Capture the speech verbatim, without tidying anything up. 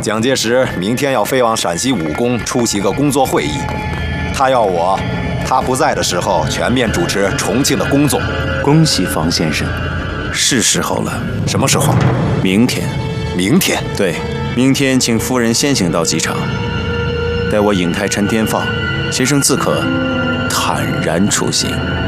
蒋介石明天要飞往陕西武功出席个工作会议，他要我，他不在的时候全面主持重庆的工作。 恭喜房先生，是时候了。 什么时候？ 明天。 明天？ 对，明天请夫人先行到机场，待我引开陈天放，先生自可坦然出行。